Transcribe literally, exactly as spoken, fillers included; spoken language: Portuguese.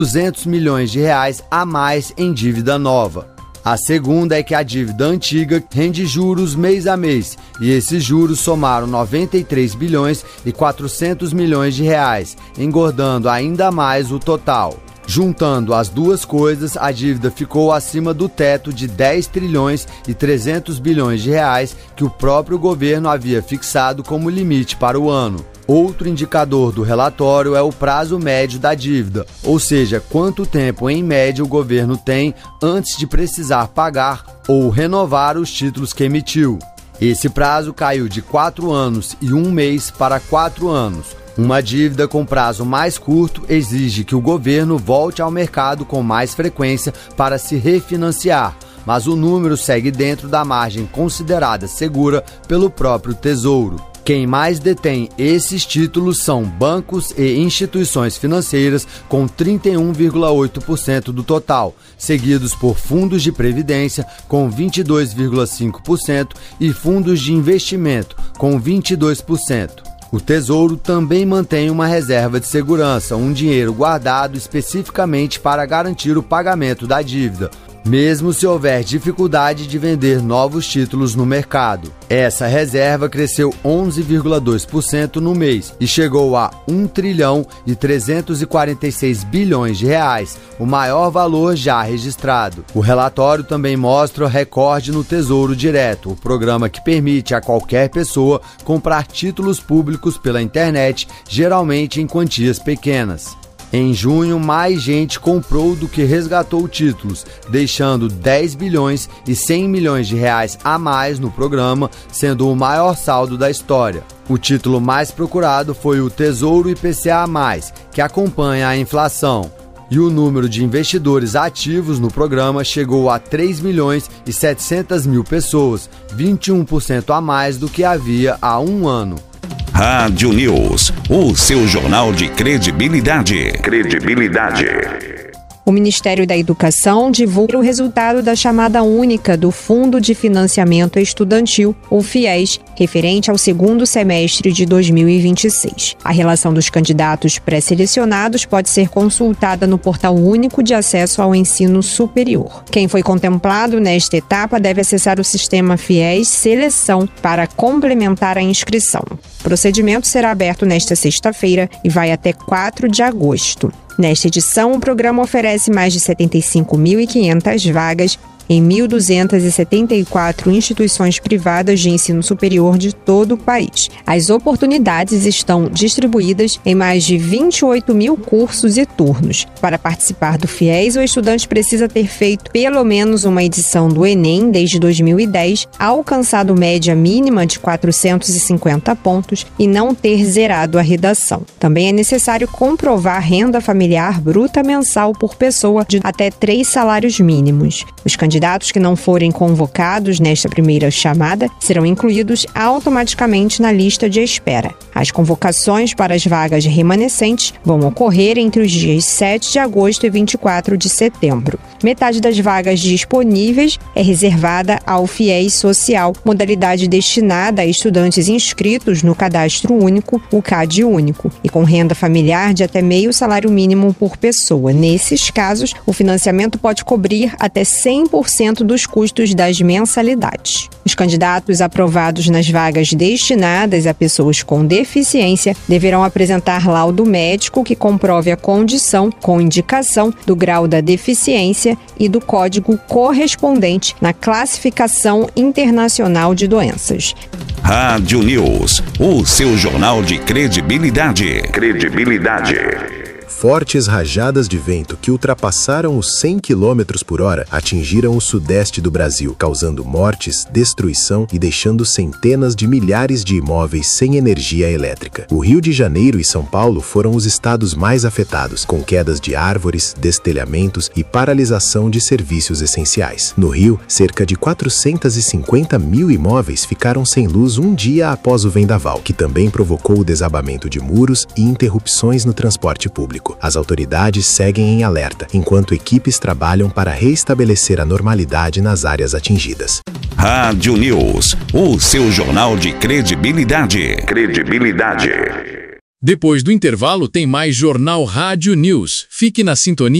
duzentos milhões de reais a mais em dívida nova. A segunda é que a dívida antiga rende juros mês a mês, e esses juros somaram noventa e três bilhões e quatrocentos milhões de reais, engordando ainda mais o total. Juntando as duas coisas, a dívida ficou acima do teto de dez trilhões e trezentos bilhões de reais que o próprio governo havia fixado como limite para o ano. Outro indicador do relatório é o prazo médio da dívida, ou seja, quanto tempo em média o governo tem antes de precisar pagar ou renovar os títulos que emitiu. Esse prazo caiu de quatro anos e um mês para quatro anos. Uma dívida com prazo mais curto exige que o governo volte ao mercado com mais frequência para se refinanciar, mas o número segue dentro da margem considerada segura pelo próprio Tesouro. Quem mais detém esses títulos são bancos e instituições financeiras, com trinta e um vírgula oito por cento do total, seguidos por fundos de previdência, com vinte e dois vírgula cinco por cento, e fundos de investimento, com vinte e dois por cento. O Tesouro também mantém uma reserva de segurança, um dinheiro guardado especificamente para garantir o pagamento da dívida, mesmo se houver dificuldade de vender novos títulos no mercado. Essa reserva cresceu onze vírgula dois por cento no mês e chegou a um trilhão e trezentos e quarenta e seis bilhões de reais, o maior valor já registrado. O relatório também mostra o recorde no Tesouro Direto, o programa que permite a qualquer pessoa comprar títulos públicos pela internet, geralmente em quantias pequenas. Em junho, mais gente comprou do que resgatou títulos, deixando dez bilhões e cem milhões de reais a mais no programa, sendo o maior saldo da história. O título mais procurado foi o Tesouro I P C A mais, que acompanha a inflação. E o número de investidores ativos no programa chegou a três milhões e setecentas mil pessoas, vinte e um por cento a mais do que havia há um ano. Rádio News, o seu jornal de credibilidade. Credibilidade. O Ministério da Educação divulga o resultado da chamada única do Fundo de Financiamento Estudantil, o FIES, referente ao segundo semestre de dois mil e vinte e seis. A relação dos candidatos pré-selecionados pode ser consultada no Portal Único de Acesso ao Ensino Superior. Quem foi contemplado nesta etapa deve acessar o sistema FIES Seleção para complementar a inscrição. O procedimento será aberto nesta sexta-feira e vai até quatro de agosto. Nesta edição, o programa oferece mais de setenta e cinco mil e quinhentas vagas em mil duzentas e setenta e quatro instituições privadas de ensino superior de todo o país. As oportunidades estão distribuídas em mais de vinte e oito mil cursos e turnos. Para participar do FIES, o estudante precisa ter feito pelo menos uma edição do Enem desde dois mil e dez, alcançado média mínima de quatrocentos e cinquenta pontos e não ter zerado a redação. Também é necessário comprovar renda familiar bruta mensal por pessoa de até três salários mínimos. Os candidatos Candidatos que não forem convocados nesta primeira chamada serão incluídos automaticamente na lista de espera. As convocações para as vagas remanescentes vão ocorrer entre os dias sete de agosto e vinte e quatro de setembro. Metade das vagas disponíveis é reservada ao FIES Social, modalidade destinada a estudantes inscritos no Cadastro Único, o CAD Único, e com renda familiar de até meio salário mínimo por pessoa. Nesses casos, o financiamento pode cobrir até cem por cento dos custos das mensalidades. Os candidatos aprovados nas vagas destinadas a pessoas com deficiência deverão apresentar laudo médico que comprove a condição com indicação do grau da deficiência e do código correspondente na Classificação Internacional de Doenças. Rádio News, o seu jornal de credibilidade. Credibilidade. Fortes rajadas de vento que ultrapassaram os cem quilômetros por hora atingiram o sudeste do Brasil, causando mortes, destruição e deixando centenas de milhares de imóveis sem energia elétrica. O Rio de Janeiro e São Paulo foram os estados mais afetados, com quedas de árvores, destelhamentos e paralisação de serviços essenciais. No Rio, cerca de quatrocentos e cinquenta mil imóveis ficaram sem luz um dia após o vendaval, que também provocou o desabamento de muros e interrupções no transporte público. As autoridades seguem em alerta, enquanto equipes trabalham para reestabelecer a normalidade nas áreas atingidas. Rádio News, o seu jornal de credibilidade. Credibilidade. Depois do intervalo tem mais Jornal Rádio News. Fique na sintonia.